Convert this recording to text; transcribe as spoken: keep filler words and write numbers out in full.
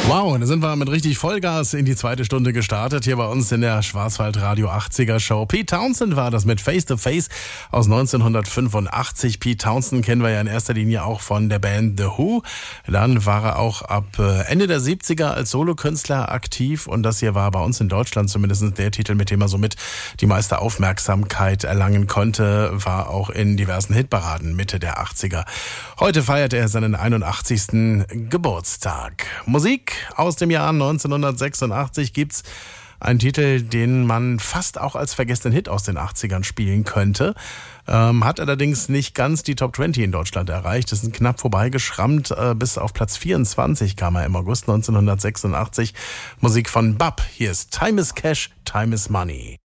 Wow, da sind wir mit richtig Vollgas in die zweite Stunde gestartet, hier bei uns in der Schwarzwaldradio achtziger Show. Pete Townshend war das mit Face to Face aus neunzehnhundertfünfundachtzig. Pete Townshend kennen wir ja in erster Linie auch von der Band The Who. Dann war er auch ab Ende der siebziger als Solokünstler aktiv und das hier war bei uns in Deutschland zumindest der Titel, mit dem er somit die meiste Aufmerksamkeit erlangen konnte, war auch in diversen Hitparaden Mitte der achtziger. Heute feiert er seinen einundachtzigsten Geburtstag. Musik aus dem Jahr neunzehnhundertsechsundachtzig gibt's einen Titel, den man fast auch als vergessenen Hit aus den achtzigern spielen könnte. Ähm, hat allerdings nicht ganz die Top zwanzig in Deutschland erreicht. Das ist knapp vorbeigeschrammt. Äh, bis auf Platz vierundzwanzig kam er im August neunzehnhundertsechsundachtzig. Musik von Bab. Hier ist Time is Cash, Time is Money.